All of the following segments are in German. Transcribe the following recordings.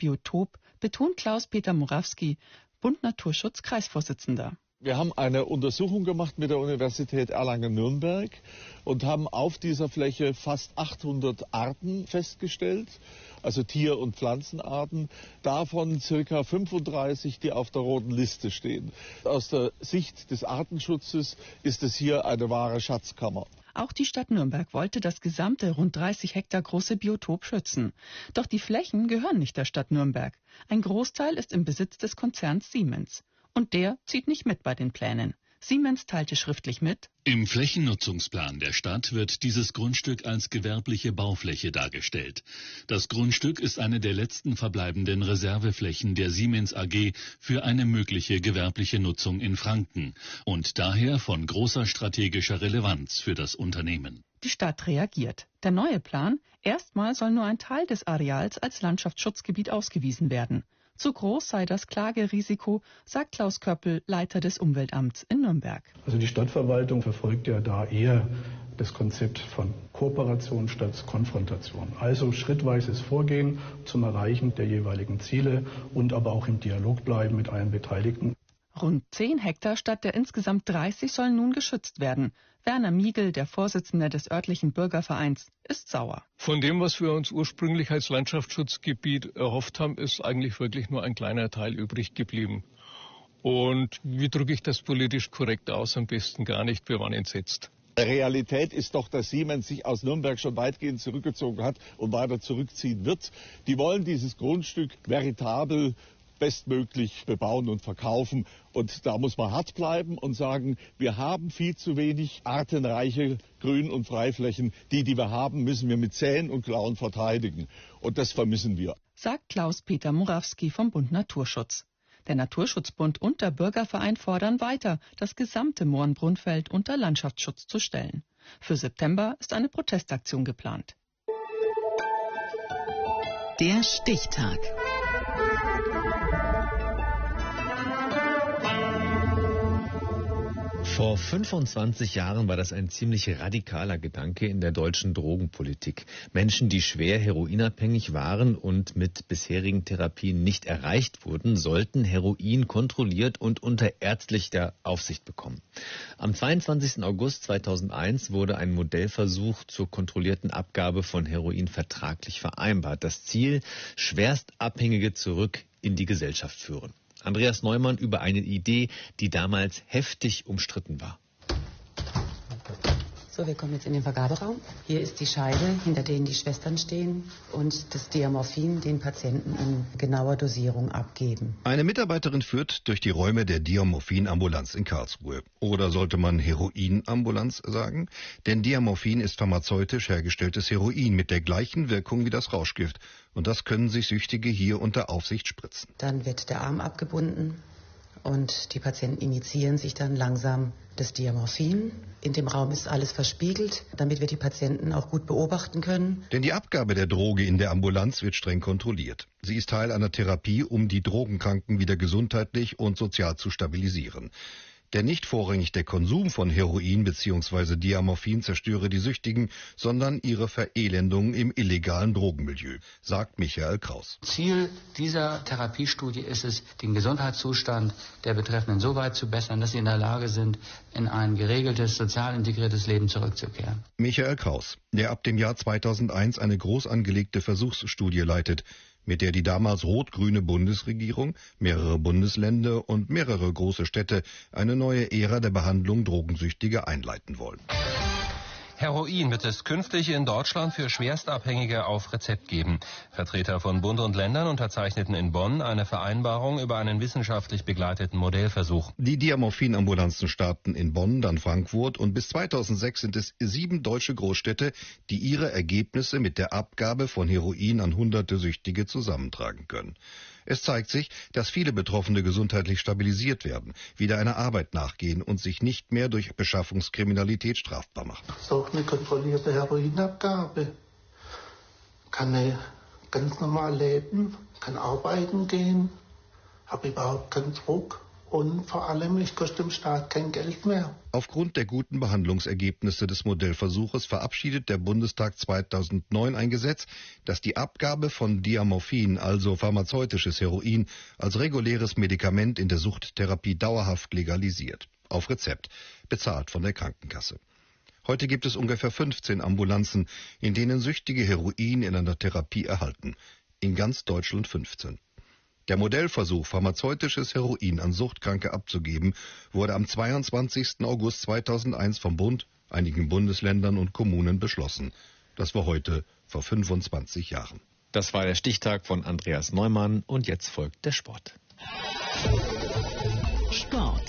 Biotop, betont Klaus-Peter Morawski, Bund Naturschutz Kreisvorsitzender. Wir haben eine Untersuchung gemacht mit der Universität Erlangen-Nürnberg und haben auf dieser Fläche fast 800 Arten festgestellt, also Tier- und Pflanzenarten, davon circa 35, die auf der roten Liste stehen. Aus der Sicht des Artenschutzes ist es hier eine wahre Schatzkammer. Auch die Stadt Nürnberg wollte das gesamte rund 30 Hektar große Biotop schützen. Doch die Flächen gehören nicht der Stadt Nürnberg. Ein Großteil ist im Besitz des Konzerns Siemens. Und der zieht nicht mit bei den Plänen. Siemens teilte schriftlich mit: Im Flächennutzungsplan der Stadt wird dieses Grundstück als gewerbliche Baufläche dargestellt. Das Grundstück ist eine der letzten verbleibenden Reserveflächen der Siemens AG für eine mögliche gewerbliche Nutzung in Franken und daher von großer strategischer Relevanz für das Unternehmen. Die Stadt reagiert. Der neue Plan: Erstmal soll nur ein Teil des Areals als Landschaftsschutzgebiet ausgewiesen werden. Zu groß sei das Klagerisiko, sagt Klaus Köppel, Leiter des Umweltamts in Nürnberg. Also die Stadtverwaltung verfolgt ja da eher das Konzept von Kooperation statt Konfrontation. Also schrittweises Vorgehen zum Erreichen der jeweiligen Ziele und aber auch im Dialog bleiben mit allen Beteiligten. Rund 10 Hektar statt der insgesamt 30 sollen nun geschützt werden. Werner Miegel, der Vorsitzende des örtlichen Bürgervereins, ist sauer. Von dem, was wir uns ursprünglich als Landschaftsschutzgebiet erhofft haben, ist eigentlich wirklich nur ein kleiner Teil übrig geblieben. Und wie drücke ich das politisch korrekt aus? Am besten gar nicht. Wir waren entsetzt. Realität ist doch, dass Siemens sich aus Nürnberg schon weitgehend zurückgezogen hat und weiter zurückziehen wird. Die wollen dieses Grundstück veritabel bestmöglich bebauen und verkaufen. Und da muss man hart bleiben und sagen, wir haben viel zu wenig artenreiche Grün- und Freiflächen. Die wir haben, müssen wir mit Zähnen und Klauen verteidigen. Und das vermissen wir. Sagt Klaus-Peter Morawski vom Bund Naturschutz. Der Naturschutzbund und der Bürgerverein fordern weiter, das gesamte Mohrenbrunnfeld unter Landschaftsschutz zu stellen. Für September ist eine Protestaktion geplant. Der Stichtag. Vor 25 Jahren war das ein ziemlich radikaler Gedanke in der deutschen Drogenpolitik. Menschen, die schwer heroinabhängig waren und mit bisherigen Therapien nicht erreicht wurden, sollten Heroin kontrolliert und unter ärztlicher Aufsicht bekommen. Am 22. August 2001 wurde ein Modellversuch zur kontrollierten Abgabe von Heroin vertraglich vereinbart. Das Ziel: Schwerstabhängige zurück in die Gesellschaft führen. Andreas Neumann über eine Idee, die damals heftig umstritten war. So, wir kommen jetzt in den Vergaberaum. Hier ist die Scheibe, hinter denen die Schwestern stehen und das Diamorphin den Patienten in genauer Dosierung abgeben. Eine Mitarbeiterin führt durch die Räume der Diamorphin-Ambulanz in Karlsruhe. Oder sollte man Heroin-Ambulanz sagen? Denn Diamorphin ist pharmazeutisch hergestelltes Heroin mit der gleichen Wirkung wie das Rauschgift. Und das können sich Süchtige hier unter Aufsicht spritzen. Dann wird der Arm abgebunden und die Patienten injizieren sich dann langsam das Diamorphin. In dem Raum ist alles verspiegelt, damit wir die Patienten auch gut beobachten können. Denn die Abgabe der Droge in der Ambulanz wird streng kontrolliert. Sie ist Teil einer Therapie, um die Drogenkranken wieder gesundheitlich und sozial zu stabilisieren. Denn nicht vorrangig der Konsum von Heroin bzw. Diamorphin zerstöre die Süchtigen, sondern ihre Verelendung im illegalen Drogenmilieu, sagt Michael Kraus. Ziel dieser Therapiestudie ist es, den Gesundheitszustand der Betreffenden so weit zu bessern, dass sie in der Lage sind, in ein geregeltes, sozial integriertes Leben zurückzukehren. Michael Kraus, der ab dem Jahr 2001 eine groß angelegte Versuchsstudie leitet, mit der die damals rot-grüne Bundesregierung, mehrere Bundesländer und mehrere große Städte eine neue Ära der Behandlung Drogensüchtiger einleiten wollen. Heroin wird es künftig in Deutschland für Schwerstabhängige auf Rezept geben. Vertreter von Bund und Ländern unterzeichneten in Bonn eine Vereinbarung über einen wissenschaftlich begleiteten Modellversuch. Die Diamorphin-Ambulanzen starten in Bonn, dann Frankfurt und bis 2006 sind es 7 deutsche Großstädte, die ihre Ergebnisse mit der Abgabe von Heroin an hunderte Süchtige zusammentragen können. Es zeigt sich, dass viele Betroffene gesundheitlich stabilisiert werden, wieder einer Arbeit nachgehen und sich nicht mehr durch Beschaffungskriminalität strafbar machen. So eine kontrollierte Heroinabgabe. Kann ganz normal leben, kann arbeiten gehen, habe überhaupt keinen Druck Und vor allem, es kostet dem Staat kein Geld mehr. Aufgrund der guten Behandlungsergebnisse des Modellversuches verabschiedet der Bundestag 2009 ein Gesetz, das die Abgabe von Diamorphin, also pharmazeutisches Heroin, als reguläres Medikament in der Suchttherapie dauerhaft legalisiert. Auf Rezept, bezahlt von der Krankenkasse. Heute gibt es ungefähr 15 Ambulanzen, in denen Süchtige Heroin in einer Therapie erhalten. In ganz Deutschland 15. Der Modellversuch, pharmazeutisches Heroin an Suchtkranke abzugeben, wurde am 22. August 2001 vom Bund, einigen Bundesländern und Kommunen beschlossen. Das war heute vor 25 Jahren. Das war der Stichtag von Andreas Neumann und jetzt folgt der Sport. Sport.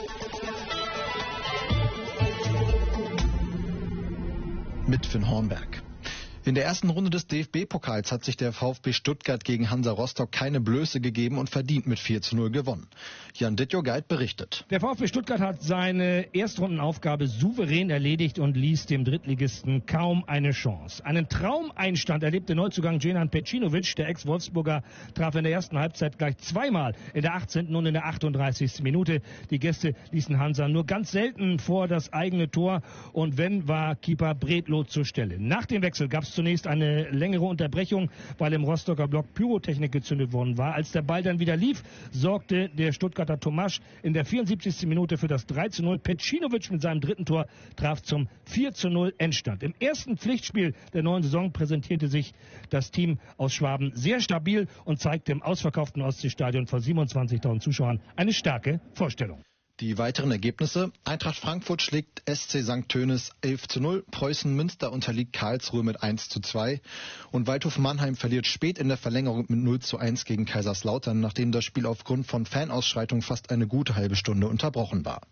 Mit Finn Hornberg. In der ersten Runde des DFB-Pokals hat sich der VfB Stuttgart gegen Hansa Rostock keine Blöße gegeben und verdient mit 4:0 gewonnen. Jan Dittjogeit berichtet. Der VfB Stuttgart hat seine Erstrundenaufgabe souverän erledigt und ließ dem Drittligisten kaum eine Chance. Einen Traumeinstand erlebte Neuzugang Djenan Pecinovic. Der Ex-Wolfsburger traf in der ersten Halbzeit gleich zweimal, in der 18. und in der 38. Minute. Die Gäste ließen Hansa nur ganz selten vor das eigene Tor und wenn, war Keeper Bredlow zur Stelle. Nach dem Wechsel gab es zunächst eine längere Unterbrechung, weil im Rostocker Block Pyrotechnik gezündet worden war. Als der Ball dann wieder lief, sorgte der Stuttgarter Tomasch in der 74. Minute für das 3:0. Pecinovic mit seinem dritten Tor traf zum 4:0 Endstand. Im ersten Pflichtspiel der neuen Saison präsentierte sich das Team aus Schwaben sehr stabil und zeigte im ausverkauften Ostseestadion vor 27.000 Zuschauern eine starke Vorstellung. Die weiteren Ergebnisse: Eintracht Frankfurt schlägt SC St. Tönis 11:0, Preußen Münster unterliegt Karlsruhe mit 1:2 und Waldhof Mannheim verliert spät in der Verlängerung mit 0:1 gegen Kaiserslautern, nachdem das Spiel aufgrund von Fanausschreitungen fast eine gute halbe Stunde unterbrochen war.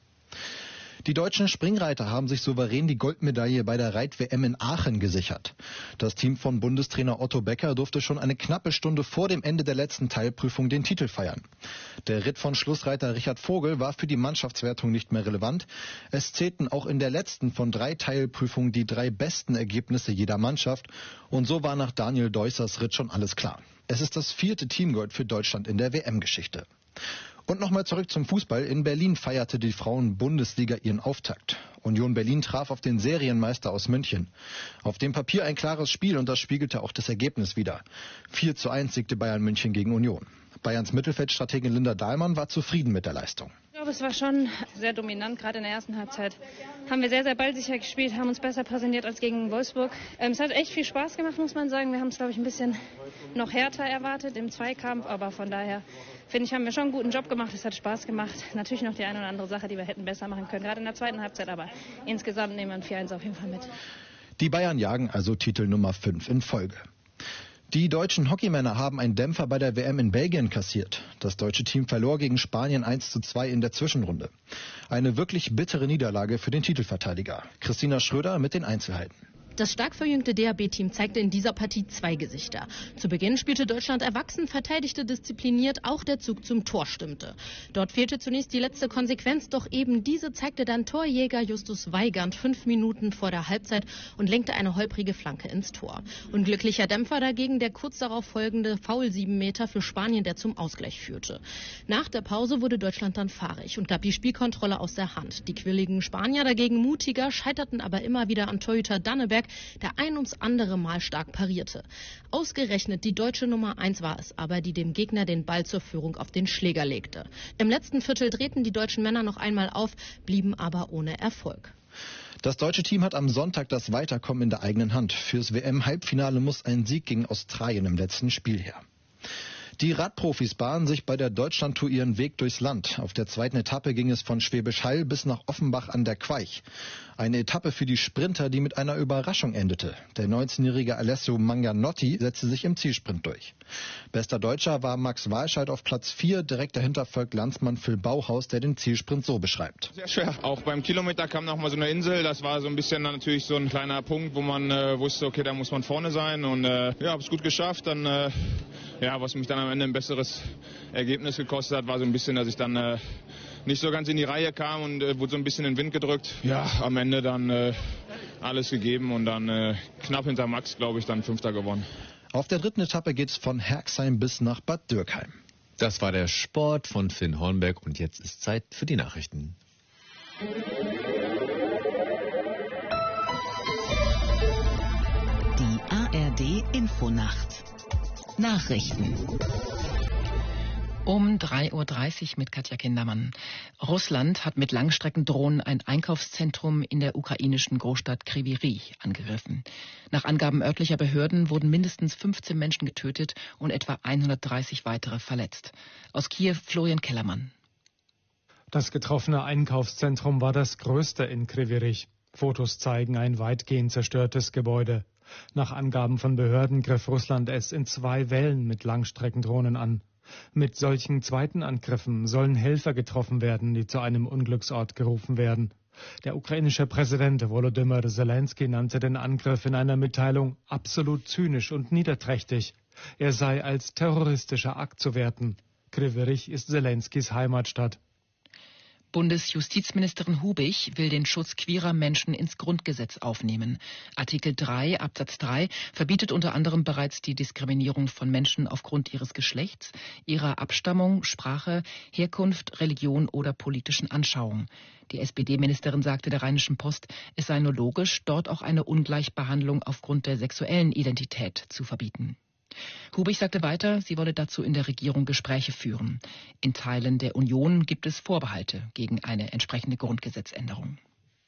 Die deutschen Springreiter haben sich souverän die Goldmedaille bei der Reit-WM in Aachen gesichert. Das Team von Bundestrainer Otto Becker durfte schon eine knappe Stunde vor dem Ende der letzten Teilprüfung den Titel feiern. Der Ritt von Schlussreiter Richard Vogel war für die Mannschaftswertung nicht mehr relevant. Es zählten auch in der letzten von 3 Teilprüfungen die 3 besten Ergebnisse jeder Mannschaft. Und so war nach Daniel Deussers Ritt schon alles klar. Es ist das 4. Teamgold für Deutschland in der WM-Geschichte. Und nochmal zurück zum Fußball. In Berlin feierte die Frauen-Bundesliga ihren Auftakt. Union Berlin traf auf den Serienmeister aus München. Auf dem Papier ein klares Spiel und das spiegelte auch das Ergebnis wider. 4:1 siegte Bayern München gegen Union. Bayerns Mittelfeldstrategin Linda Dahlmann war zufrieden mit der Leistung. Ich glaube, es war schon sehr dominant. Gerade in der ersten Halbzeit haben wir sehr, sehr ballsicher gespielt, haben uns besser präsentiert als gegen Wolfsburg. Es hat echt viel Spaß gemacht, muss man sagen. Wir haben es, glaube ich, ein bisschen noch härter erwartet im Zweikampf. Aber von daher, finde ich, haben wir schon einen guten Job gemacht. Es hat Spaß gemacht. Natürlich noch die eine oder andere Sache, die wir hätten besser machen können, gerade in der zweiten Halbzeit. Aber insgesamt nehmen wir ein 4:1 auf jeden Fall mit. Die Bayern jagen also Titel Nummer 5 in Folge. Die deutschen Hockeymänner haben einen Dämpfer bei der WM in Belgien kassiert. Das deutsche Team verlor gegen Spanien 1:2 in der Zwischenrunde. Eine wirklich bittere Niederlage für den Titelverteidiger. Christina Schröder mit den Einzelheiten. Das stark verjüngte DHB-Team zeigte in dieser Partie 2 Gesichter. Zu Beginn spielte Deutschland erwachsen, verteidigte diszipliniert, auch der Zug zum Tor stimmte. Dort fehlte zunächst die letzte Konsequenz, doch eben diese zeigte dann Torjäger Justus Weigand 5 Minuten vor der Halbzeit und lenkte eine holprige Flanke ins Tor. Unglücklicher Dämpfer dagegen der kurz darauf folgende Foul 7 Meter für Spanien, der zum Ausgleich führte. Nach der Pause wurde Deutschland dann fahrig und gab die Spielkontrolle aus der Hand. Die quirligen Spanier dagegen mutiger, scheiterten aber immer wieder an Torhüter Danneberg, der ein ums andere Mal stark parierte. Ausgerechnet die deutsche Nummer 1 war es aber, die dem Gegner den Ball zur Führung auf den Schläger legte. Im letzten Viertel drehten die deutschen Männer noch einmal auf, blieben aber ohne Erfolg. Das deutsche Team hat am Sonntag das Weiterkommen in der eigenen Hand. Fürs WM-Halbfinale muss ein Sieg gegen Australien im letzten Spiel her. Die Radprofis bahnen sich bei der Deutschlandtour ihren Weg durchs Land. Auf der zweiten Etappe ging es von Schwäbisch Hall bis nach Offenbach an der Queich. Eine Etappe für die Sprinter, die mit einer Überraschung endete. Der 19-jährige Alessio Manganotti setzte sich im Zielsprint durch. Bester Deutscher war Max Walscheid auf Platz 4. Direkt dahinter folgt Landsmann Phil Bauhaus, der den Zielsprint so beschreibt. Sehr schwer. Auch beim Kilometer kam noch mal so eine Insel. Das war so ein bisschen natürlich so ein kleiner Punkt, wo man wusste, okay, da muss man vorne sein. Und habe es gut geschafft. Dann was mich dann am Ende ein besseres Ergebnis gekostet hat, war so ein bisschen, dass ich dann nicht so ganz in die Reihe kam und wurde so ein bisschen in den Wind gedrückt. Ja, am Ende dann alles gegeben und dann knapp hinter Max, glaube ich, dann 5. gewonnen. Auf der dritten Etappe geht es von Herxheim bis nach Bad Dürkheim. Das war der Sport von Finn Hornberg und jetzt ist Zeit für die Nachrichten. Die ARD Infonacht. Nachrichten. Um 3:30 Uhr mit Katja Kindermann. Russland hat mit Langstreckendrohnen ein Einkaufszentrum in der ukrainischen Großstadt Kryvyi Rih angegriffen. Nach Angaben örtlicher Behörden wurden mindestens 15 Menschen getötet und etwa 130 weitere verletzt. Aus Kiew Florian Kellermann. Das getroffene Einkaufszentrum war das größte in Kryvyi Rih. Fotos zeigen ein weitgehend zerstörtes Gebäude. Nach Angaben von Behörden griff Russland es in 2 Wellen mit Langstreckendrohnen an. Mit solchen zweiten Angriffen sollen Helfer getroffen werden, die zu einem Unglücksort gerufen werden. Der ukrainische Präsident Volodymyr Zelensky nannte den Angriff in einer Mitteilung absolut zynisch und niederträchtig. Er sei als terroristischer Akt zu werten. Kryvyi Rih ist Zelenskys Heimatstadt. Bundesjustizministerin Hubich will den Schutz queerer Menschen ins Grundgesetz aufnehmen. Artikel 3 Absatz 3 verbietet unter anderem bereits die Diskriminierung von Menschen aufgrund ihres Geschlechts, ihrer Abstammung, Sprache, Herkunft, Religion oder politischen Anschauung. Die SPD-Ministerin sagte der Rheinischen Post, es sei nur logisch, dort auch eine Ungleichbehandlung aufgrund der sexuellen Identität zu verbieten. Hubich sagte weiter, sie wolle dazu in der Regierung Gespräche führen. In Teilen der Union gibt es Vorbehalte gegen eine entsprechende Grundgesetzänderung.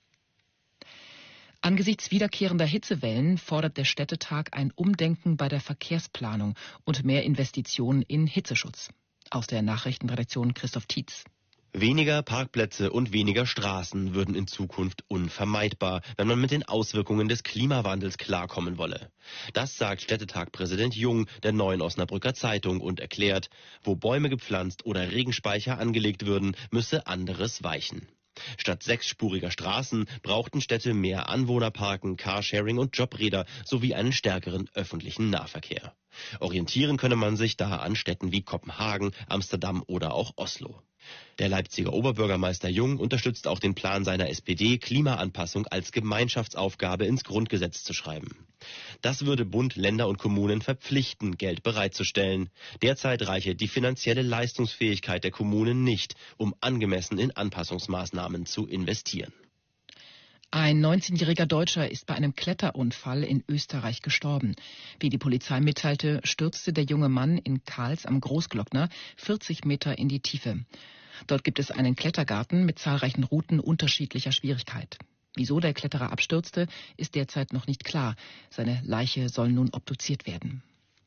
Angesichts wiederkehrender Hitzewellen fordert der Städtetag ein Umdenken bei der Verkehrsplanung und mehr Investitionen in Hitzeschutz. Aus der Nachrichtenredaktion Christoph Tietz. Weniger Parkplätze und weniger Straßen würden in Zukunft unvermeidbar, wenn man mit den Auswirkungen des Klimawandels klarkommen wolle. Das sagt Städtetag-Präsident Jung der Neuen Osnabrücker Zeitung und erklärt, wo Bäume gepflanzt oder Regenspeicher angelegt würden, müsse anderes weichen. Statt 6-spuriger Straßen brauchten Städte mehr Anwohnerparken, Carsharing und Jobräder sowie einen stärkeren öffentlichen Nahverkehr. Orientieren könne man sich da an Städten wie Kopenhagen, Amsterdam oder auch Oslo. Der Leipziger Oberbürgermeister Jung unterstützt auch den Plan seiner SPD, Klimaanpassung als Gemeinschaftsaufgabe ins Grundgesetz zu schreiben. Das würde Bund, Länder und Kommunen verpflichten, Geld bereitzustellen. Derzeit reiche die finanzielle Leistungsfähigkeit der Kommunen nicht, um angemessen in Anpassungsmaßnahmen zu investieren. Ein 19-jähriger Deutscher ist bei einem Kletterunfall in Österreich gestorben. Wie die Polizei mitteilte, stürzte der junge Mann in Kals am Großglockner 40 Meter in die Tiefe. Dort gibt es einen Klettergarten mit zahlreichen Routen unterschiedlicher Schwierigkeit. Wieso der Kletterer abstürzte, ist derzeit noch nicht klar. Seine Leiche soll nun obduziert werden.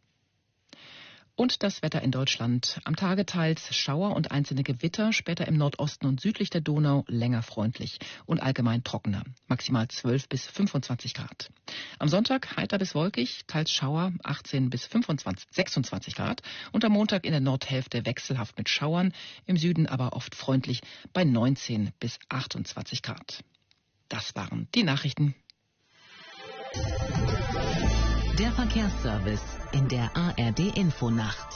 Und das Wetter in Deutschland. Am Tage teils Schauer und einzelne Gewitter, später im Nordosten und südlich der Donau länger freundlich und allgemein trockener. Maximal 12 bis 25 Grad. Am Sonntag heiter bis wolkig, teils Schauer 18 bis 26 Grad. Und am Montag in der Nordhälfte wechselhaft mit Schauern, im Süden aber oft freundlich bei 19 bis 28 Grad. Das waren die Nachrichten. Der Verkehrsservice in der ARD Infonacht.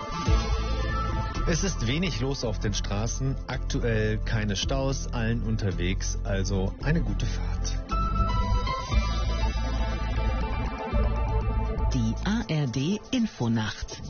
Es ist wenig los auf den Straßen, aktuell keine Staus, allen unterwegs, also eine gute Fahrt. Die ARD Infonacht.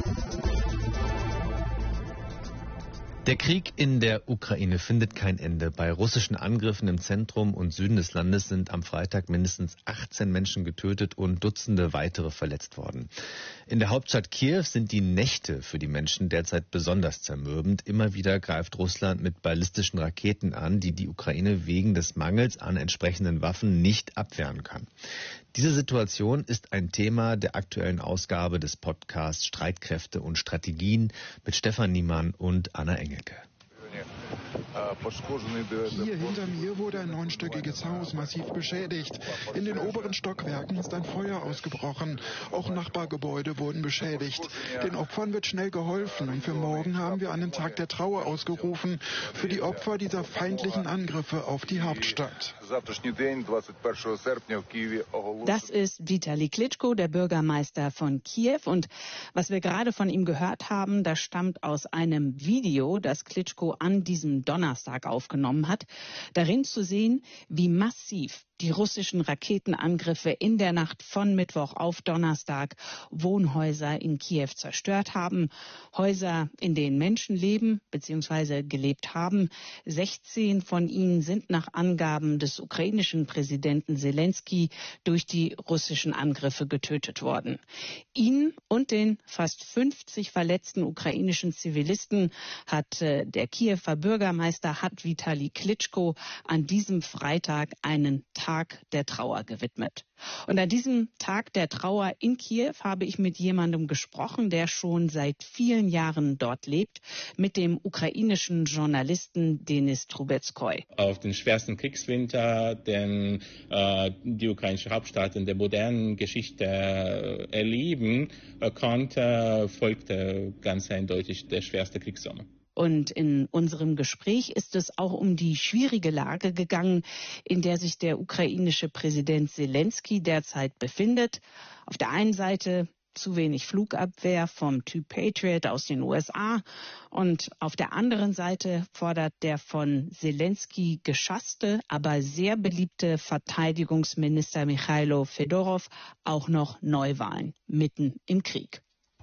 Der Krieg in der Ukraine findet kein Ende. Bei russischen Angriffen im Zentrum und Süden des Landes sind am Freitag mindestens 18 Menschen getötet und Dutzende weitere verletzt worden. In der Hauptstadt Kiew sind die Nächte für die Menschen derzeit besonders zermürbend. Immer wieder greift Russland mit ballistischen Raketen an, die die Ukraine wegen des Mangels an entsprechenden Waffen nicht abwehren kann. Diese Situation ist ein Thema der aktuellen Ausgabe des Podcasts Streitkräfte und Strategien mit Stefan Niemann und Anna Engelke. Hier hinter mir wurde ein 9-stöckiges Haus massiv beschädigt. In den oberen Stockwerken ist ein Feuer ausgebrochen. Auch Nachbargebäude wurden beschädigt. Den Opfern wird schnell geholfen und für morgen haben wir einen Tag der Trauer ausgerufen für die Opfer dieser feindlichen Angriffe auf die Hauptstadt. Das ist Vitali Klitschko, der Bürgermeister von Kiew. Und was wir gerade von ihm gehört haben, das stammt aus einem Video, das Klitschko an diesem Donnerstag Donnerstag aufgenommen hat. Darin zu sehen, wie massiv die russischen Raketenangriffe in der Nacht von Mittwoch auf Donnerstag Wohnhäuser in Kiew zerstört haben. Häuser, in denen Menschen leben bzw. gelebt haben. 16 von ihnen sind nach Angaben des ukrainischen Präsidenten Zelensky durch die russischen Angriffe getötet worden. Ihn und den fast 50 verletzten ukrainischen Zivilisten hat der Kiewer Bürgermeister Vitali Klitschko an diesem Freitag einen Tag der Trauer gewidmet. Und an diesem Tag der Trauer in Kiew habe ich mit jemandem gesprochen, der schon seit vielen Jahren dort lebt, mit dem ukrainischen Journalisten Denis Trubetskoy. Auf den schwersten Kriegswinter, den die ukrainische Hauptstadt in der modernen Geschichte erleben konnte, folgte ganz eindeutig der schwerste Kriegssommer. Und in unserem Gespräch ist es auch um die schwierige Lage gegangen, in der sich der ukrainische Präsident Zelensky derzeit befindet. Auf der einen Seite zu wenig Flugabwehr vom Typ Patriot aus den USA und auf der anderen Seite fordert der von Zelensky geschasste, aber sehr beliebte Verteidigungsminister Michailo Fedorov auch noch Neuwahlen mitten im Krieg.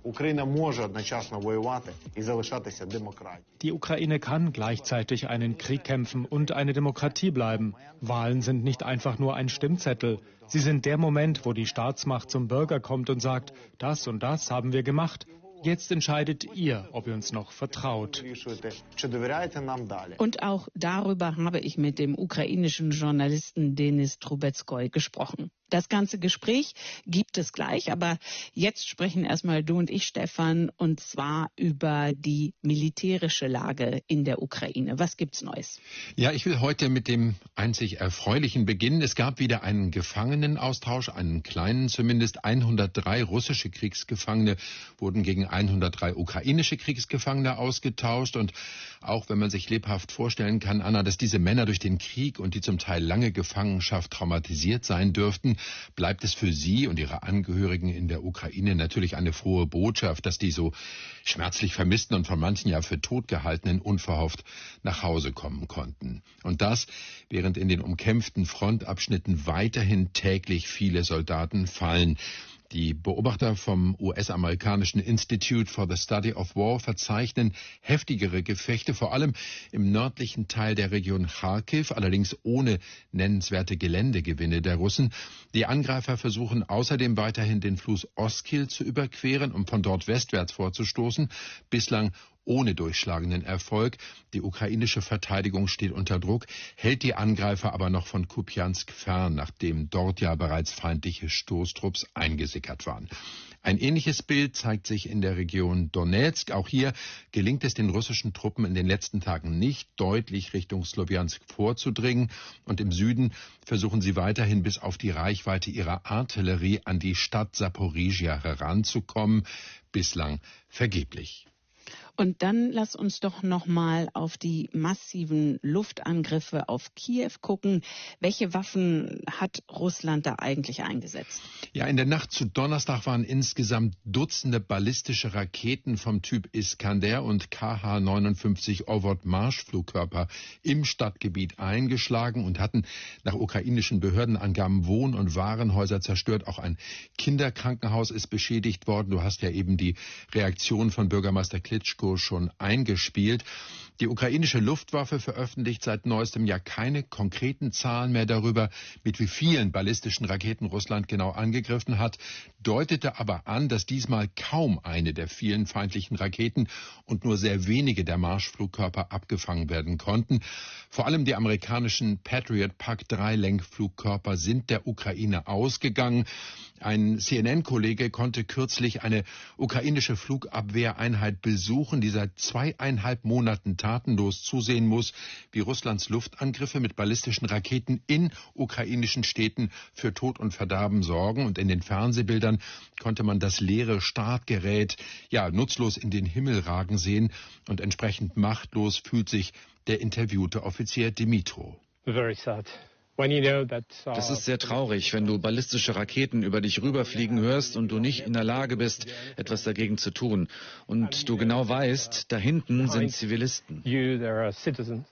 Die Ukraine kann gleichzeitig einen Krieg kämpfen und eine Demokratie bleiben. Wahlen sind nicht einfach nur ein Stimmzettel. Sie sind der Moment, wo die Staatsmacht zum Bürger kommt und sagt, das und das haben wir gemacht. Jetzt entscheidet ihr, ob ihr uns noch vertraut. Und auch darüber habe ich mit dem ukrainischen Journalisten Denis Trubetskoy gesprochen. Das ganze Gespräch gibt es gleich, aber jetzt sprechen erstmal du und ich, Stefan, und zwar über die militärische Lage in der Ukraine. Was gibt's Neues? Ja, ich will heute mit dem einzig Erfreulichen beginnen. Es gab wieder einen Gefangenenaustausch, einen kleinen zumindest. 103 russische Kriegsgefangene wurden gegen 103 ukrainische Kriegsgefangene ausgetauscht. Und auch wenn man sich lebhaft vorstellen kann, Anna, dass diese Männer durch den Krieg und die zum Teil lange Gefangenschaft traumatisiert sein dürften, bleibt es für Sie und Ihre Angehörigen in der Ukraine natürlich eine frohe Botschaft, dass die so schmerzlich vermissten und von manchen ja für tot gehaltenen unverhofft nach Hause kommen konnten. Und das, während in den umkämpften Frontabschnitten weiterhin täglich viele Soldaten fallen. Die Beobachter vom US-amerikanischen Institute for the Study of War verzeichnen heftigere Gefechte, vor allem im nördlichen Teil der Region Charkiw, allerdings ohne nennenswerte Geländegewinne der Russen. Die Angreifer versuchen außerdem weiterhin den Fluss Oskil zu überqueren, um von dort westwärts vorzustoßen. Bislang ohne durchschlagenden Erfolg. Die ukrainische Verteidigung steht unter Druck, hält die Angreifer aber noch von Kupiansk fern, nachdem dort ja bereits feindliche Stoßtrupps eingesickert waren. Ein ähnliches Bild zeigt sich in der Region Donetsk. Auch hier gelingt es den russischen Truppen in den letzten Tagen nicht, deutlich Richtung Slowiansk vorzudringen. Und im Süden versuchen sie weiterhin bis auf die Reichweite ihrer Artillerie an die Stadt Saporizhia heranzukommen. Bislang vergeblich. Und dann lass uns doch noch mal auf die massiven Luftangriffe auf Kiew gucken. Welche Waffen hat Russland da eigentlich eingesetzt? Ja, in der Nacht zu Donnerstag waren insgesamt Dutzende ballistische Raketen vom Typ Iskander und Kh-59 Ovod-Marschflugkörper im Stadtgebiet eingeschlagen und hatten nach ukrainischen Behördenangaben Wohn- und Warenhäuser zerstört. Auch ein Kinderkrankenhaus ist beschädigt worden. Du hast ja eben die Reaktion von Bürgermeister Klitschko schon eingespielt. Die ukrainische Luftwaffe veröffentlicht seit neuestem Jahr keine konkreten Zahlen mehr darüber, mit wie vielen ballistischen Raketen Russland genau angegriffen hat, deutete aber an, dass diesmal kaum eine der vielen feindlichen Raketen und nur sehr wenige der Marschflugkörper abgefangen werden konnten. Vor allem die amerikanischen Patriot PAC-3-Lenkflugkörper sind der Ukraine ausgegangen. Ein CNN-Kollege konnte kürzlich eine ukrainische Flugabwehreinheit besuchen, die seit 2,5 Monaten tatenlos zusehen muss, wie Russlands Luftangriffe mit ballistischen Raketen in ukrainischen Städten für Tod und Verderben sorgen. Und in den Fernsehbildern konnte man das leere Startgerät nutzlos in den Himmel ragen sehen. Und entsprechend machtlos fühlt sich der interviewte Offizier Dimitro. Very sad. Das ist sehr traurig, wenn du ballistische Raketen über dich rüberfliegen hörst und du nicht in der Lage bist, etwas dagegen zu tun. Und du genau weißt, da hinten sind Zivilisten.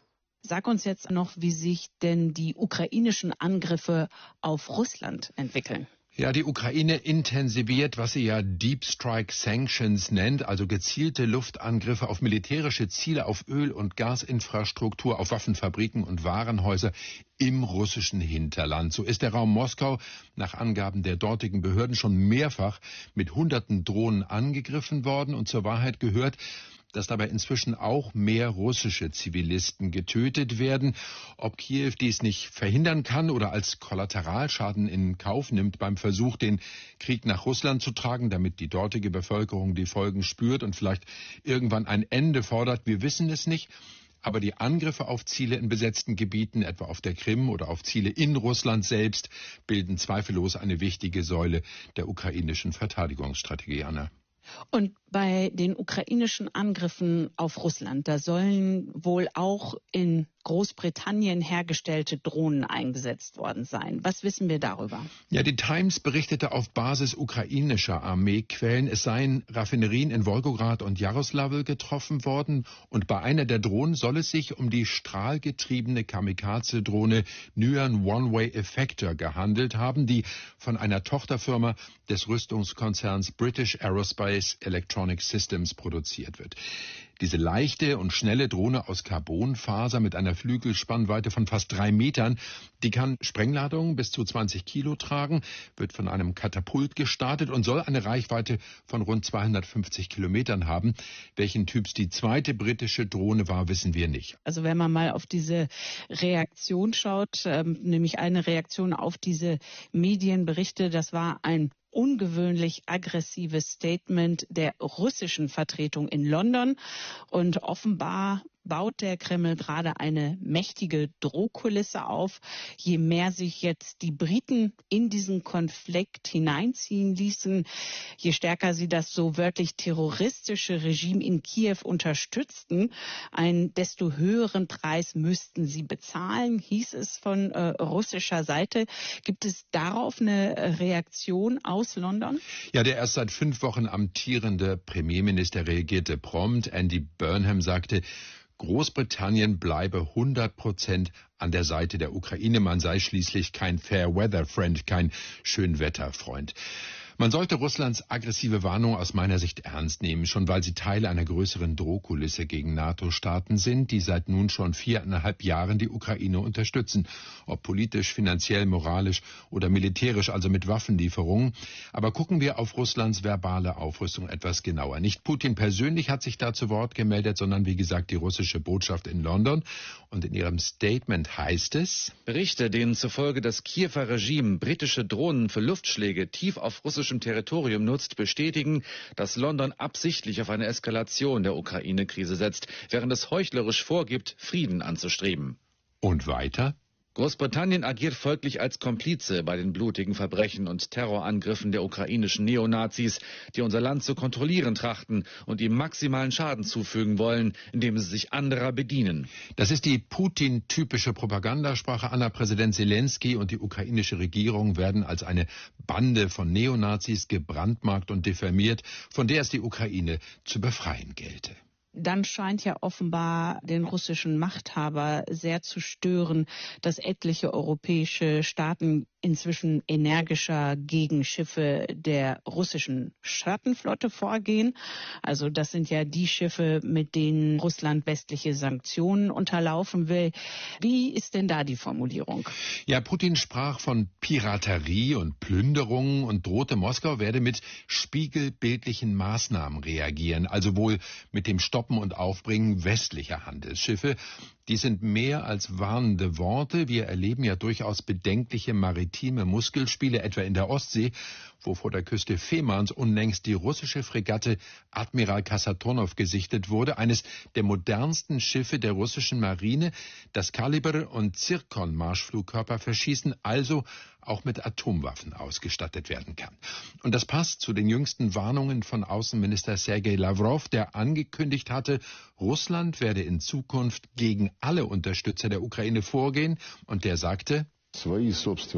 Sag uns jetzt noch, wie sich denn die ukrainischen Angriffe auf Russland entwickeln. Ja, die Ukraine intensiviert, was sie ja Deep Strike Sanctions nennt, also gezielte Luftangriffe auf militärische Ziele, auf Öl- und Gasinfrastruktur, auf Waffenfabriken und Warenhäuser im russischen Hinterland. So ist der Raum Moskau nach Angaben der dortigen Behörden schon mehrfach mit hunderten Drohnen angegriffen worden. Und zur Wahrheit gehört, dass dabei inzwischen auch mehr russische Zivilisten getötet werden. Ob Kiew dies nicht verhindern kann oder als Kollateralschaden in Kauf nimmt beim Versuch, den Krieg nach Russland zu tragen, damit die dortige Bevölkerung die Folgen spürt und vielleicht irgendwann ein Ende fordert, wir wissen es nicht. Aber die Angriffe auf Ziele in besetzten Gebieten, etwa auf der Krim oder auf Ziele in Russland selbst, bilden zweifellos eine wichtige Säule der ukrainischen Verteidigungsstrategie, Anna. Und bei den ukrainischen Angriffen auf Russland, da sollen wohl auch in Großbritannien hergestellte Drohnen eingesetzt worden sein. Was wissen wir darüber? Ja, die Times berichtete auf Basis ukrainischer Armeequellen, es seien Raffinerien in Wolgograd und Jaroslawl getroffen worden. Und bei einer der Drohnen soll es sich um die strahlgetriebene Kamikaze-Drohne Nyan One-Way Effector gehandelt haben, die von einer Tochterfirma des Rüstungskonzerns British Aerospace Electronic Systems produziert wird. Diese leichte und schnelle Drohne aus Carbonfaser mit einer Flügelspannweite von fast 3 Metern, die kann Sprengladungen bis zu 20 Kilo tragen, wird von einem Katapult gestartet und soll eine Reichweite von rund 250 Kilometern haben. Welchen Typs die zweite britische Drohne war, wissen wir nicht. Also wenn man mal auf diese Reaktion schaut, nämlich eine Reaktion auf diese Medienberichte, das war ein ungewöhnlich aggressives Statement der russischen Vertretung in London. Und offenbar baut der Kreml gerade eine mächtige Drohkulisse auf. Je mehr sich jetzt die Briten in diesen Konflikt hineinziehen ließen, je stärker sie das so wörtlich terroristische Regime in Kiew unterstützten, einen desto höheren Preis müssten sie bezahlen, hieß es von russischer Seite. Gibt es darauf eine Reaktion aus London? Ja, der erst seit 5 Wochen amtierende Premierminister reagierte prompt. Andy Burnham sagte, Großbritannien bleibe 100% an der Seite der Ukraine. Man sei schließlich kein Fair-Weather-Friend, kein Schönwetterfreund. Man sollte Russlands aggressive Warnung aus meiner Sicht ernst nehmen, schon weil sie Teil einer größeren Drohkulisse gegen NATO-Staaten sind, die seit nun schon 4,5 Jahren die Ukraine unterstützen. Ob politisch, finanziell, moralisch oder militärisch, also mit Waffenlieferungen. Aber gucken wir auf Russlands verbale Aufrüstung etwas genauer. Nicht Putin persönlich hat sich da zu Wort gemeldet, sondern wie gesagt die russische Botschaft in London. Und in ihrem Statement heißt es: Berichte, denen zufolge das Kiewer Regime britische Drohnen für Luftschläge tief auf russischem Territorium nutzt, bestätigen, dass London absichtlich auf eine Eskalation der Ukraine-Krise setzt, während es heuchlerisch vorgibt, Frieden anzustreben. Und weiter? Großbritannien agiert folglich als Komplize bei den blutigen Verbrechen und Terrorangriffen der ukrainischen Neonazis, die unser Land zu kontrollieren trachten und ihm maximalen Schaden zufügen wollen, indem sie sich anderer bedienen. Das ist die Putin-typische Propagandasprache. Anna, Präsident Zelensky und die ukrainische Regierung werden als eine Bande von Neonazis gebrandmarkt und diffamiert, von der es die Ukraine zu befreien gelte. Dann scheint ja offenbar den russischen Machthaber sehr zu stören, dass etliche europäische Staaten inzwischen energischer gegen Schiffe der russischen Schattenflotte vorgehen. Also das sind ja die Schiffe, mit denen Russland westliche Sanktionen unterlaufen will. Wie ist denn da die Formulierung? Ja, Putin sprach von Piraterie und Plünderungen und drohte, Moskau werde mit spiegelbildlichen Maßnahmen reagieren, also wohl mit dem Stoppen und Aufbringen westlicher Handelsschiffe. Die sind mehr als warnende Worte. Wir erleben ja durchaus bedenkliche maritime Muskelspiele, etwa in der Ostsee, wo vor der Küste Femans unlängst die russische Fregatte Admiral Kasatonov gesichtet wurde, eines der modernsten Schiffe der russischen Marine, das Kaliber- und Zirkon-Marschflugkörper verschießen, also auch mit Atomwaffen ausgestattet werden kann. Und das passt zu den jüngsten Warnungen von Außenminister Sergei Lavrov, der angekündigt hatte, Russland werde in Zukunft gegen alle Unterstützer der Ukraine vorgehen, und der sagte: Wir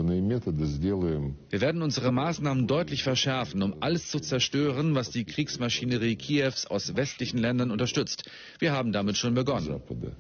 werden unsere Maßnahmen deutlich verschärfen, um alles zu zerstören, was die Kriegsmaschinerie Kiews aus westlichen Ländern unterstützt. Wir haben damit schon begonnen.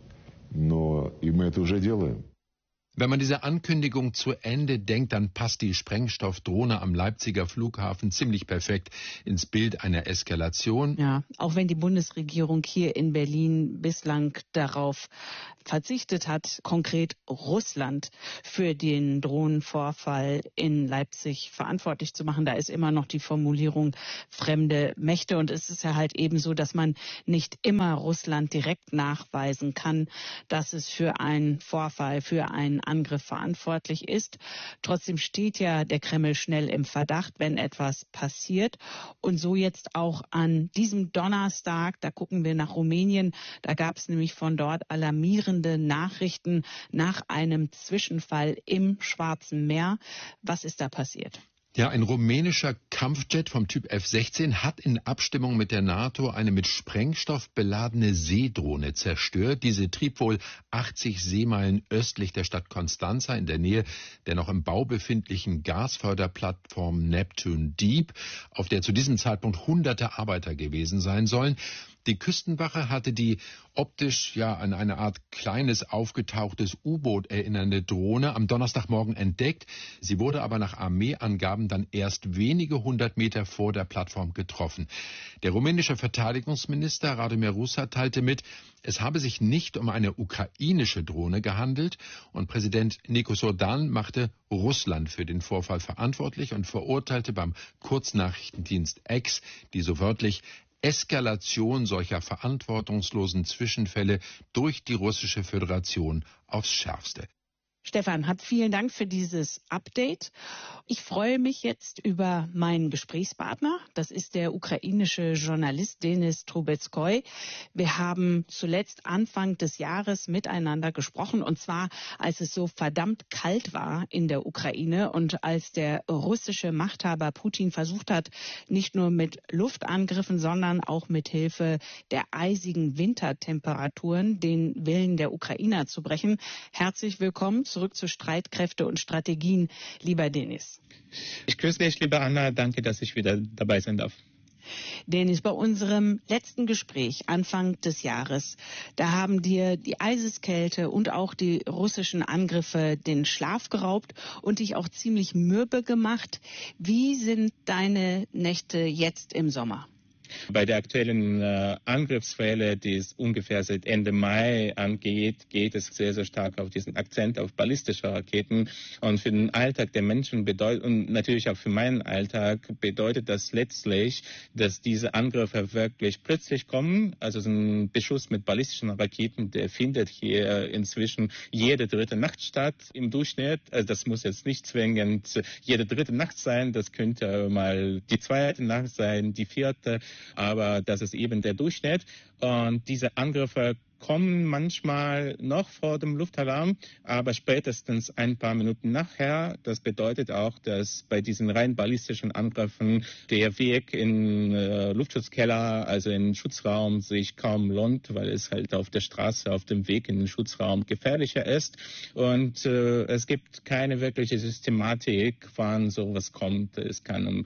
но и мы это уже делаем. Wenn man diese Ankündigung zu Ende denkt, dann passt die Sprengstoffdrohne am Leipziger Flughafen ziemlich perfekt ins Bild einer Eskalation. Ja, auch wenn die Bundesregierung hier in Berlin bislang darauf verzichtet hat, konkret Russland für den Drohnenvorfall in Leipzig verantwortlich zu machen. Da ist immer noch die Formulierung fremde Mächte. Und es ist ja halt eben so, dass man nicht immer Russland direkt nachweisen kann, dass es für einen Vorfall, für einen Angriff verantwortlich ist. Trotzdem steht ja der Kreml schnell im Verdacht, wenn etwas passiert. Und so jetzt auch an diesem Donnerstag, da gucken wir nach Rumänien, da gab es nämlich von dort alarmierende Nachrichten nach einem Zwischenfall im Schwarzen Meer. Was ist da passiert? Ja, ein rumänischer Kampfjet vom Typ F-16 hat in Abstimmung mit der NATO eine mit Sprengstoff beladene Seedrohne zerstört. Diese trieb wohl 80 Seemeilen östlich der Stadt Constanța in der Nähe der noch im Bau befindlichen Gasförderplattform Neptune Deep, auf der zu diesem Zeitpunkt hunderte Arbeiter gewesen sein sollen. Die Küstenwache hatte die optisch ja an eine Art kleines aufgetauchtes U-Boot erinnernde Drohne am Donnerstagmorgen entdeckt. Sie wurde aber nach Armeeangaben dann erst wenige hundert Meter vor der Plattform getroffen. Der rumänische Verteidigungsminister Radomir Rusa teilte mit, es habe sich nicht um eine ukrainische Drohne gehandelt und Präsident Nikos Orban machte Russland für den Vorfall verantwortlich und verurteilte beim Kurznachrichtendienst X die so wörtlich Eskalation solcher verantwortungslosen Zwischenfälle durch die Russische Föderation aufs Schärfste. Stefan, vielen Dank für dieses Update. Ich freue mich jetzt über meinen Gesprächspartner. Das ist der ukrainische Journalist Denis Trubetskoy. Wir haben zuletzt Anfang des Jahres miteinander gesprochen, und zwar, als es so verdammt kalt war in der Ukraine und als der russische Machthaber Putin versucht hat, nicht nur mit Luftangriffen, sondern auch mit Hilfe der eisigen Wintertemperaturen den Willen der Ukrainer zu brechen. Herzlich willkommen zurück zu Streitkräfte und Strategien, lieber Denis. Ich grüße dich, liebe Anna. Danke, dass ich wieder dabei sein darf. Denis, bei unserem letzten Gespräch Anfang des Jahres, da haben dir die Eiseskälte und auch die russischen Angriffe den Schlaf geraubt und dich auch ziemlich mürbe gemacht. Wie sind deine Nächte jetzt im Sommer? Bei der aktuellen Angriffswelle, die es ungefähr seit Ende Mai angeht, geht es sehr, sehr stark auf diesen Akzent auf ballistische Raketen. Und für den Alltag der Menschen und natürlich auch für meinen Alltag bedeutet das letztlich, dass diese Angriffe wirklich plötzlich kommen. Also so ein Beschuss mit ballistischen Raketen, der findet hier inzwischen jede dritte Nacht statt im Durchschnitt. Also das muss jetzt nicht zwingend jede dritte Nacht sein. Das könnte mal die zweite Nacht sein, die vierte. Aber das ist eben der Durchschnitt. Und diese Angriffe kommen manchmal noch vor dem Luftalarm, aber spätestens ein paar Minuten nachher. Das bedeutet auch, dass bei diesen rein ballistischen Angriffen der Weg in Luftschutzkeller, also in den Schutzraum, sich kaum lohnt, weil es halt auf der Straße, auf dem Weg in den Schutzraum gefährlicher ist. Und es gibt keine wirkliche Systematik, wann sowas kommt. Es kann um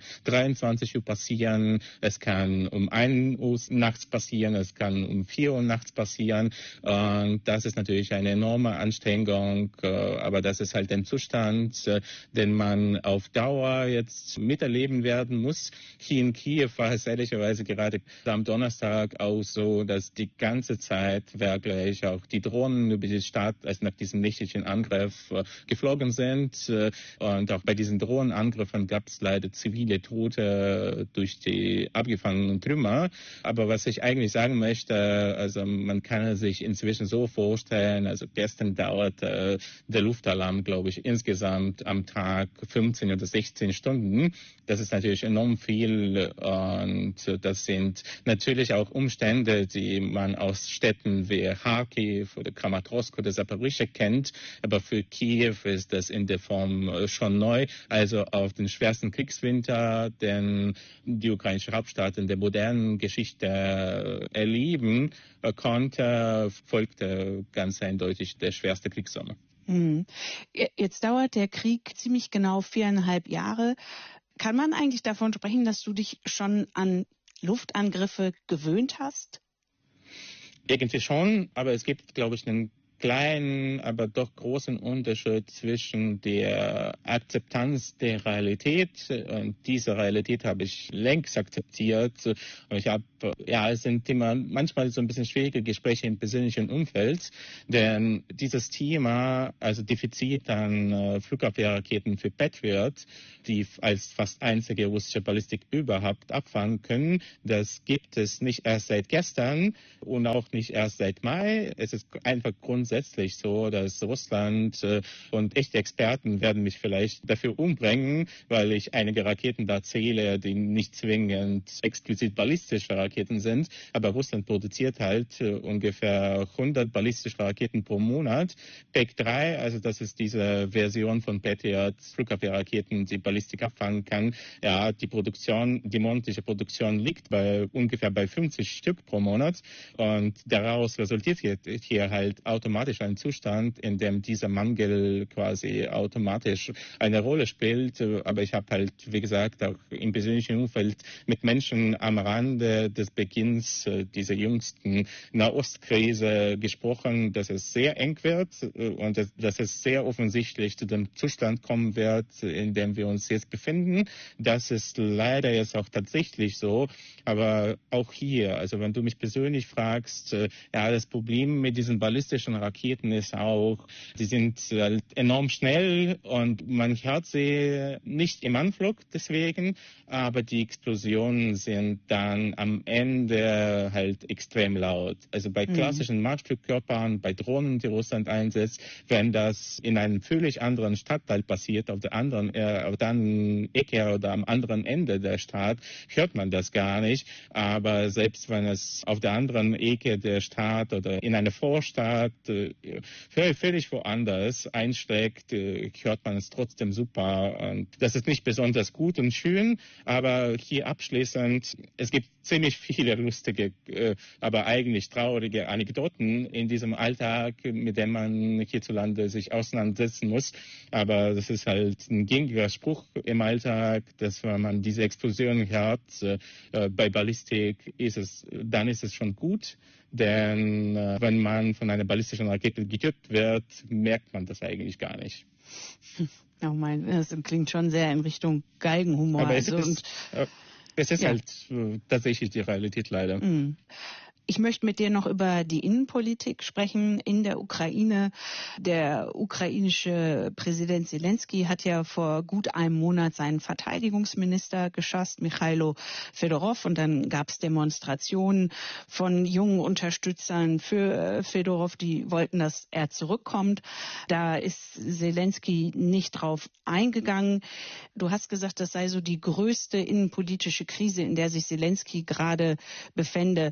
23 Uhr passieren, es kann um 1 Uhr nachts passieren, es kann um 4 Uhr nachts passieren. Und das ist natürlich eine enorme Anstrengung, aber das ist halt ein Zustand, den man auf Dauer jetzt miterleben werden muss. Hier in Kiew war es ehrlicherweise gerade am Donnerstag auch so, dass die ganze Zeit wirklich auch die Drohnen über die Stadt, also nach diesem nächtlichen Angriff, geflogen sind. Und auch bei diesen Drohnenangriffen gab es leider zivile Tote durch die abgefangenen Trümmer. Aber was ich eigentlich sagen möchte, also man kann sich inzwischen so vorstellen, also gestern dauerte der Luftalarm, glaube ich, insgesamt am Tag 15 oder 16 Stunden. Das ist natürlich enorm viel und das sind natürlich auch Umstände, die man aus Städten wie Kharkiv oder Kramatorsk oder Saporischschja kennt. Aber für Kiew ist das in der Form schon neu. Also auf den schwersten Kriegswinter, den die ukrainische Hauptstadt in der modernen Geschichte erleben konnte, folgte ganz eindeutig der schwerste Kriegssommer. Jetzt dauert der Krieg ziemlich genau 4,5 Jahre. Kann man eigentlich davon sprechen, dass du dich schon an Luftangriffe gewöhnt hast? Irgendwie schon, aber es gibt, glaube ich, einen kleinen, aber doch großen Unterschied zwischen der Akzeptanz der Realität, und diese Realität habe ich längst akzeptiert. Und ich habe, es sind immer manchmal so ein bisschen schwierige Gespräche im persönlichen Umfeld, denn dieses Thema, also Defizit an Flugabwehrraketen für Patriot, die als fast einzige russische Ballistik überhaupt abfangen können, das gibt es nicht erst seit gestern und auch nicht erst seit Mai. Es ist einfach grundsätzlich so, dass Russland und echte Experten werden mich vielleicht dafür umbringen, weil ich einige Raketen da zähle, die nicht zwingend explizit ballistische Raketen sind, aber Russland produziert halt ungefähr 100 ballistische Raketen pro Monat. PEC-3, also das ist diese Version von Patriot Flugabwehrraketen, die Ballistik abfangen kann. Ja, die monatliche Produktion liegt ungefähr bei 50 Stück pro Monat, und daraus resultiert hier halt automatisch ein Zustand, in dem dieser Mangel quasi automatisch eine Rolle spielt. Aber ich habe halt, wie gesagt, auch im persönlichen Umfeld mit Menschen am Rande des Beginns dieser jüngsten Nahostkrise gesprochen, dass es sehr eng wird und dass es sehr offensichtlich zu dem Zustand kommen wird, in dem wir uns jetzt befinden. Das ist leider jetzt auch tatsächlich so. Aber auch hier, also wenn du mich persönlich fragst, das Problem mit diesen ballistischen Raketen ist auch, die sind halt enorm schnell und man hört sie nicht im Anflug deswegen, aber die Explosionen sind dann am Ende halt extrem laut. Also bei klassischen Marschflugkörpern, bei Drohnen, die Russland einsetzt, wenn das in einem völlig anderen Stadtteil passiert, auf der anderen Ecke oder am anderen Ende der Stadt, hört man das gar nicht. Aber selbst wenn es auf der anderen Ecke der Stadt oder in einer Vorstadt völlig woanders einschlägt, hört man es trotzdem super. Und das ist nicht besonders gut und schön, aber hier abschließend, es gibt ziemlich viele lustige, aber eigentlich traurige Anekdoten in diesem Alltag, mit dem man hierzulande sich auseinandersetzen muss. Aber das ist halt ein gängiger Spruch im Alltag, dass wenn man diese Explosion hört, bei Ballistik dann ist es schon gut. Denn wenn man von einer ballistischen Rakete getötet wird, merkt man das eigentlich gar nicht. Oh mein, das klingt schon sehr in Richtung Galgenhumor. Aber es ist halt tatsächlich die Realität leider. Ich möchte mit dir noch über die Innenpolitik sprechen in der Ukraine. Der ukrainische Präsident Zelensky hat ja vor gut einem Monat seinen Verteidigungsminister geschasst, Michailo Fedorov. Und dann gab es Demonstrationen von jungen Unterstützern für Fedorov, die wollten, dass er zurückkommt. Da ist Zelensky nicht drauf eingegangen. Du hast gesagt, das sei so die größte innenpolitische Krise, in der sich Zelensky gerade befände.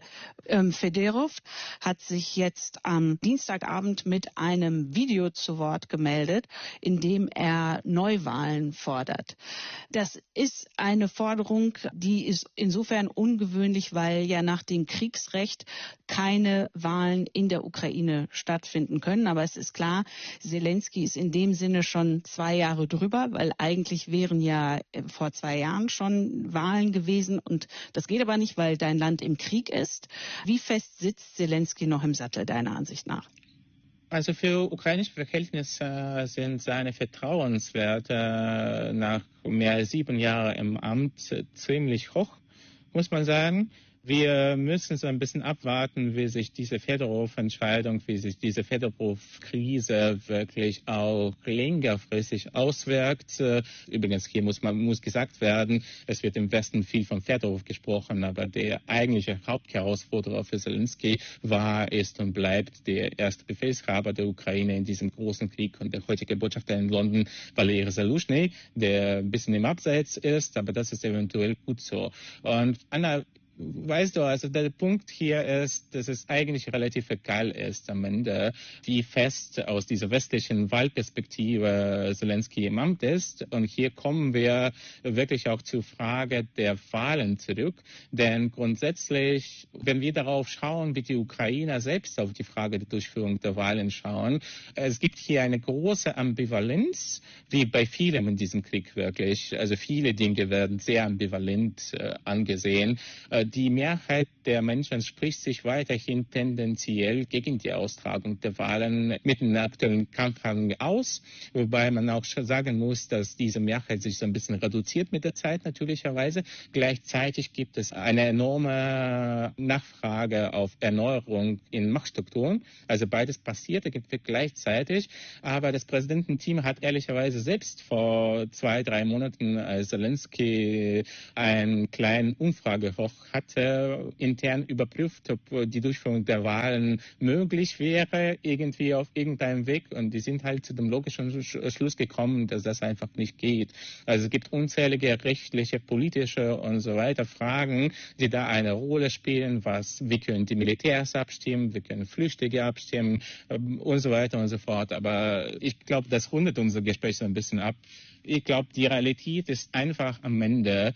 Fedorov hat sich jetzt am Dienstagabend mit einem Video zu Wort gemeldet, in dem er Neuwahlen fordert. Das ist eine Forderung, die ist insofern ungewöhnlich, weil ja nach dem Kriegsrecht keine Wahlen in der Ukraine stattfinden können. Aber es ist klar, Zelensky ist in dem Sinne schon 2 Jahre drüber, weil eigentlich wären ja vor 2 Jahren schon Wahlen gewesen. Und das geht aber nicht, weil dein Land im Krieg ist. Wie fest sitzt Zelensky noch im Sattel, deiner Ansicht nach? Also für ukrainische Verhältnisse sind seine Vertrauenswerte nach mehr als 7 Jahren im Amt ziemlich hoch, muss man sagen. Wir müssen so ein bisschen abwarten, wie sich diese Fedorov-Entscheidung, wie sich diese Fedorov-Krise wirklich auch längerfristig auswirkt. Übrigens, hier muss gesagt werden, es wird im Westen viel von Fedorov gesprochen, aber der eigentliche Hauptherausforderer für Zelensky war, ist und bleibt der erste Befehlshaber der Ukraine in diesem großen Krieg und der heutige Botschafter in London, Valery Zaluzhny, der ein bisschen im Abseits ist, aber das ist eventuell gut so. Und Anna, weißt du, also der Punkt hier ist, dass es eigentlich relativ egal ist am Ende, wie fest aus dieser westlichen Wahlperspektive Zelensky im Amt ist. Und hier kommen wir wirklich auch zur Frage der Wahlen zurück. Denn grundsätzlich, wenn wir darauf schauen, wie die Ukrainer selbst auf die Frage der Durchführung der Wahlen schauen, es gibt hier eine große Ambivalenz, wie bei vielen in diesem Krieg wirklich. Also viele Dinge werden sehr ambivalent angesehen. Die Mehrheit der Menschen spricht sich weiterhin tendenziell gegen die Austragung der Wahlen mit dem aktuellen Kampfhandlung aus, wobei man auch schon sagen muss, dass diese Mehrheit sich so ein bisschen reduziert mit der Zeit natürlicherweise. Gleichzeitig gibt es eine enorme Nachfrage auf Erneuerung in Machtstrukturen. Also beides passiert gleichzeitig. Aber das Präsidententeam hat ehrlicherweise selbst vor 2-3 Monaten, als Zelensky einen kleinen Umfragehoch hatte, intern überprüft, ob die Durchführung der Wahlen möglich wäre, irgendwie auf irgendeinem Weg. Und die sind halt zu dem logischen Schluss gekommen, dass das einfach nicht geht. Also es gibt unzählige rechtliche, politische und so weiter Fragen, die da eine Rolle spielen, wie können die Militärs abstimmen, wie können Flüchtlinge abstimmen und so weiter und so fort. Aber ich glaube, das rundet unser Gespräch so ein bisschen ab. Ich glaube, die Realität ist einfach am Ende,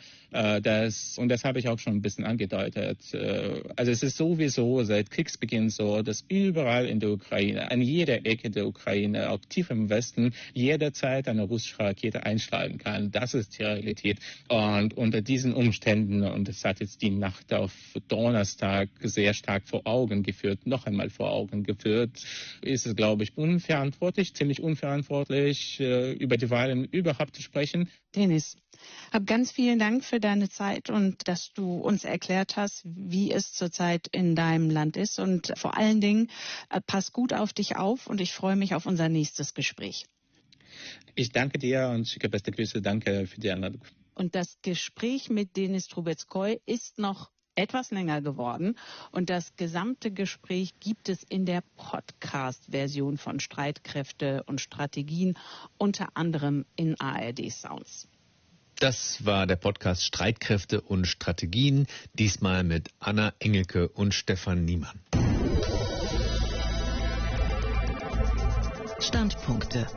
und das habe ich auch schon ein bisschen angedeutet, also es ist sowieso seit Kriegsbeginn so, dass überall in der Ukraine, an jeder Ecke der Ukraine, auch tief im Westen, jederzeit eine russische Rakete einschlagen kann. Das ist die Realität. Und unter diesen Umständen, und das hat jetzt die Nacht auf Donnerstag sehr stark noch einmal vor Augen geführt, ist es, glaube ich, ziemlich unverantwortlich, über die Wahlen überhaupt zu sprechen. Denis, hab ganz vielen Dank für deine Zeit und dass du uns erklärt hast, wie es zurzeit in deinem Land ist. Und vor allen Dingen, pass gut auf dich auf und ich freue mich auf unser nächstes Gespräch. Ich danke dir und schicke beste Grüße. Danke für die Einladung. Und das Gespräch mit Denis Trubetskoy ist noch etwas länger geworden und das gesamte Gespräch gibt es in der Podcast-Version von Streitkräfte und Strategien, unter anderem in ARD Sounds. Das war der Podcast Streitkräfte und Strategien, diesmal mit Anna Engelke und Stefan Niemann. Standpunkte.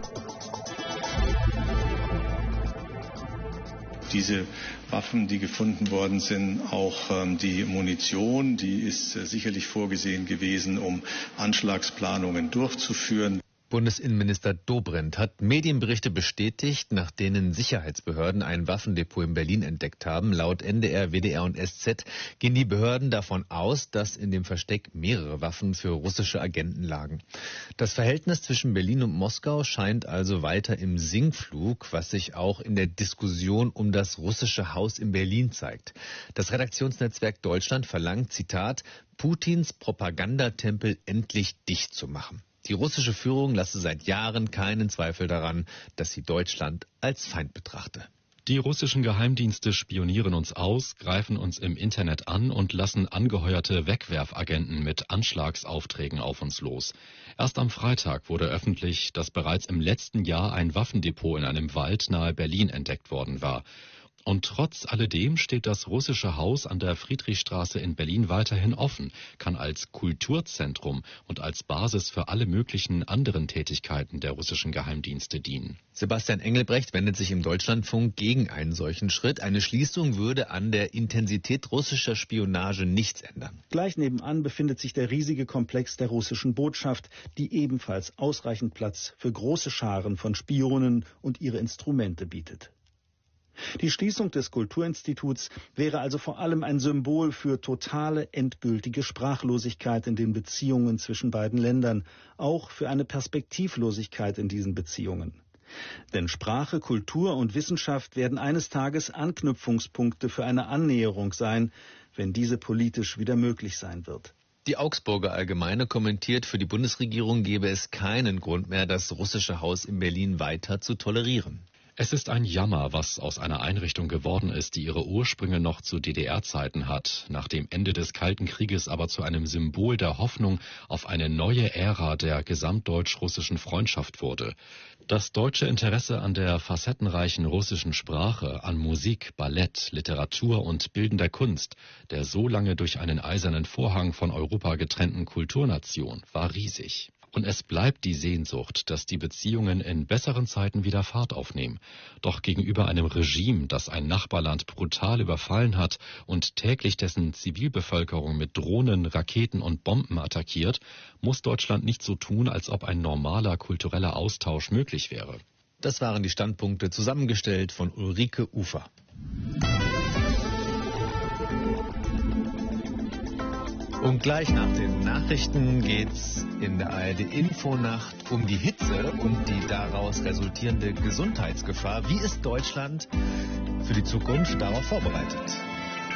Diese Waffen, die gefunden worden sind, auch die Munition, die ist sicherlich vorgesehen gewesen, um Anschlagsplanungen durchzuführen. Bundesinnenminister Dobrindt hat Medienberichte bestätigt, nach denen Sicherheitsbehörden ein Waffendepot in Berlin entdeckt haben. Laut NDR, WDR und SZ gehen die Behörden davon aus, dass in dem Versteck mehrere Waffen für russische Agenten lagen. Das Verhältnis zwischen Berlin und Moskau scheint also weiter im Sinkflug, was sich auch in der Diskussion um das russische Haus in Berlin zeigt. Das Redaktionsnetzwerk Deutschland verlangt, Zitat, Putins Propagandatempel endlich dicht zu machen. Die russische Führung lasse seit Jahren keinen Zweifel daran, dass sie Deutschland als Feind betrachte. Die russischen Geheimdienste spionieren uns aus, greifen uns im Internet an und lassen angeheuerte Wegwerfagenten mit Anschlagsaufträgen auf uns los. Erst am Freitag wurde öffentlich, dass bereits im letzten Jahr ein Waffendepot in einem Wald nahe Berlin entdeckt worden war. Und trotz alledem steht das russische Haus an der Friedrichstraße in Berlin weiterhin offen, kann als Kulturzentrum und als Basis für alle möglichen anderen Tätigkeiten der russischen Geheimdienste dienen. Sebastian Engelbrecht wendet sich im Deutschlandfunk gegen einen solchen Schritt. Eine Schließung würde an der Intensität russischer Spionage nichts ändern. Gleich nebenan befindet sich der riesige Komplex der russischen Botschaft, die ebenfalls ausreichend Platz für große Scharen von Spionen und ihre Instrumente bietet. Die Schließung des Kulturinstituts wäre also vor allem ein Symbol für totale, endgültige Sprachlosigkeit in den Beziehungen zwischen beiden Ländern, auch für eine Perspektivlosigkeit in diesen Beziehungen. Denn Sprache, Kultur und Wissenschaft werden eines Tages Anknüpfungspunkte für eine Annäherung sein, wenn diese politisch wieder möglich sein wird. Die Augsburger Allgemeine kommentiert, für die Bundesregierung gäbe es keinen Grund mehr, das russische Haus in Berlin weiter zu tolerieren. Es ist ein Jammer, was aus einer Einrichtung geworden ist, die ihre Ursprünge noch zu DDR-Zeiten hat, nach dem Ende des Kalten Krieges aber zu einem Symbol der Hoffnung auf eine neue Ära der gesamtdeutsch-russischen Freundschaft wurde. Das deutsche Interesse an der facettenreichen russischen Sprache, an Musik, Ballett, Literatur und bildender Kunst, der so lange durch einen eisernen Vorhang von Europa getrennten Kulturnation, war riesig. Und es bleibt die Sehnsucht, dass die Beziehungen in besseren Zeiten wieder Fahrt aufnehmen. Doch gegenüber einem Regime, das ein Nachbarland brutal überfallen hat und täglich dessen Zivilbevölkerung mit Drohnen, Raketen und Bomben attackiert, muss Deutschland nicht so tun, als ob ein normaler kultureller Austausch möglich wäre. Das waren die Standpunkte, zusammengestellt von Ulrike Ufer. Und gleich nach den Nachrichten geht's in der ARD Infonacht um die Hitze und die daraus resultierende Gesundheitsgefahr. Wie ist Deutschland für die Zukunft darauf vorbereitet?